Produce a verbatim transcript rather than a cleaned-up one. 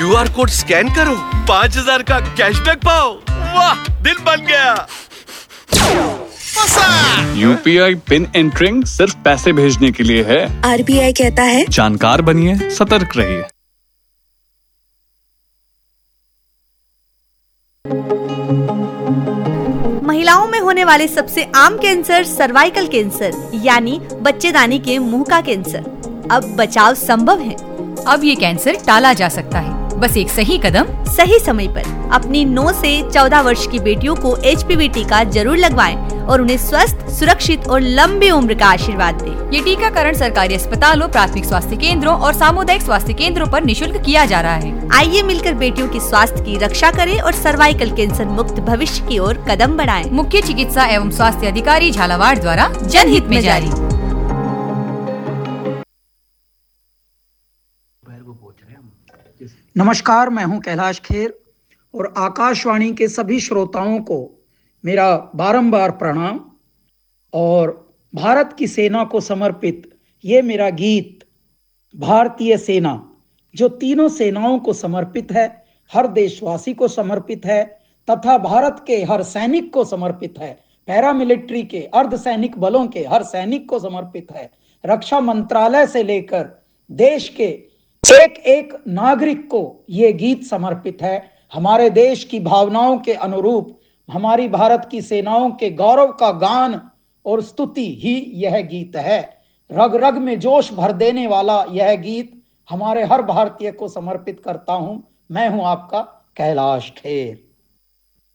QR code scan करो, पाँच हजार का कैशबैक पाओ। वाह, दिल बन गया। यूपीआई पिन एंटरिंग सिर्फ पैसे भेजने के लिए है। आरबीआई कहता है जानकार बनिए, सतर्क रहिए। महिलाओं में होने वाले सबसे आम कैंसर सर्वाइकल कैंसर यानी बच्चेदानी के मुंह का कैंसर। अब बचाव संभव है। अब ये कैंसर टाला जा सकता है, बस एक सही कदम सही समय पर। अपनी नौ से चौदह वर्ष की बेटियों को एचपीवी टीका जरूर लगवाएं और उन्हें स्वस्थ, सुरक्षित और लंबी उम्र का आशीर्वाद दें। ये टीकाकरण सरकारी अस्पतालों, प्राथमिक स्वास्थ्य केंद्रों और सामुदायिक स्वास्थ्य केंद्रों पर निशुल्क किया जा रहा है। आइए मिलकर बेटियों की स्वास्थ्य की रक्षा करें और सर्वाइकल कैंसर मुक्त भविष्य की ओर कदम बढ़ाएं। मुख्य चिकित्सा एवं स्वास्थ्य अधिकारी झालावाड़ द्वारा जनहित में जारी। नमस्कार, मैं हूं कैलाश खेर और आकाशवाणी के सभी श्रोताओं को मेरा बारंबार प्रणाम। और भारत की सेना को समर्पित ये मेरा गीत भारतीय सेना, जो तीनों सेनाओं को समर्पित है, हर देशवासी को समर्पित है तथा भारत के हर सैनिक को समर्पित है, पैरामिलिट्री के, अर्धसैनिक बलों के हर सैनिक को समर्पित है, रक्षा मंत्रालय से लेकर देश के एक एक नागरिक को ये गीत समर्पित है। हमारे देश की भावनाओं के अनुरूप हमारी भारत की सेनाओं के गौरव का गान और स्तुति ही यह गीत है। रग रग में जोश भर देने वाला यह गीत हमारे हर भारतीय को समर्पित करता हूं। मैं हूं आपका कैलाश खेर।